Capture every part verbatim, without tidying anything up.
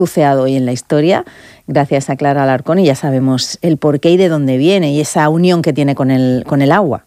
buceado hoy en la historia, gracias a Clara Alarcón, y ya sabemos el porqué y de dónde viene y esa unión que tiene con el, con el agua.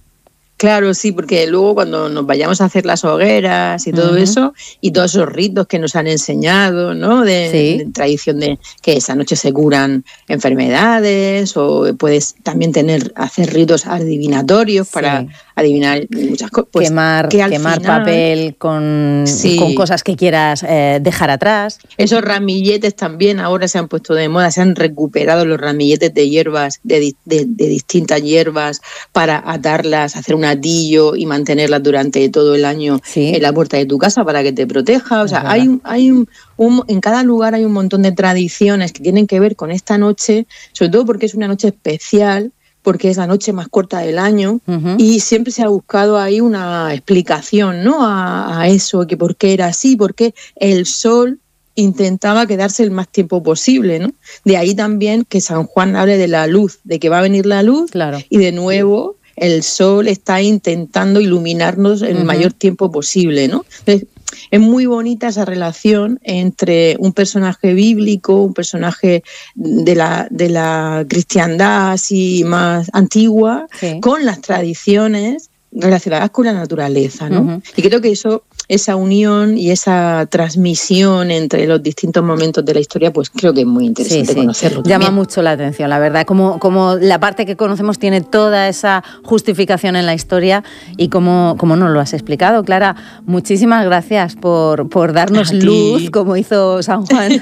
Claro, sí, porque luego cuando nos vayamos a hacer las hogueras y todo uh-huh. eso, y todos esos ritos que nos han enseñado, ¿no? De, sí. de tradición de que esa noche se curan enfermedades, o puedes también tener hacer ritos adivinatorios sí. para adivinar muchas cosas. Pues quemar que al quemar final, papel con, sí. con cosas que quieras eh, dejar atrás. Esos ramilletes también ahora se han puesto de moda, se han recuperado los ramilletes de hierbas, de, de, de distintas hierbas, para atarlas, hacer un atillo y mantenerlas durante todo el año sí. en la puerta de tu casa para que te proteja. O sea, es hay, hay un, un, en cada lugar hay un montón de tradiciones que tienen que ver con esta noche, sobre todo porque es una noche especial, porque es la noche más corta del año uh-huh. y siempre se ha buscado ahí una explicación, ¿no? A, a eso, que por qué era así, por qué el sol intentaba quedarse el más tiempo posible, ¿no? De ahí también que San Juan hable de la luz, de que va a venir la luz claro. y de nuevo el sol está intentando iluminarnos el uh-huh. mayor tiempo posible, ¿no? Entonces, es muy bonita esa relación entre un personaje bíblico, un personaje de la, de la cristiandad así más antigua, sí. con las tradiciones relacionadas con la naturaleza, ¿no? Uh-huh. Y creo que eso, esa unión y esa transmisión entre los distintos momentos de la historia, pues creo que es muy interesante sí, sí. conocerlo. Llama también. mucho la atención, la verdad, como, como la parte que conocemos tiene toda esa justificación en la historia y como, como nos lo has explicado, Clara. Muchísimas gracias por, por darnos luz, como hizo San Juan,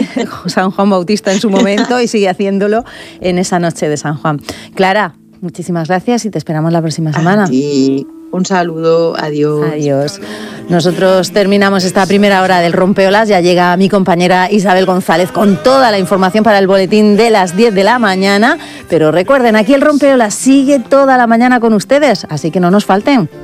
San Juan Bautista en su momento y sigue haciéndolo en esa noche de San Juan. Clara, muchísimas gracias y te esperamos la próxima semana. A ti. Un saludo, adiós. Adiós. Nosotros terminamos esta primera hora del Rompeolas. Ya llega mi compañera Isabel González con toda la información para el boletín de las diez de la mañana. Pero recuerden, aquí el Rompeolas sigue toda la mañana con ustedes, así que no nos falten.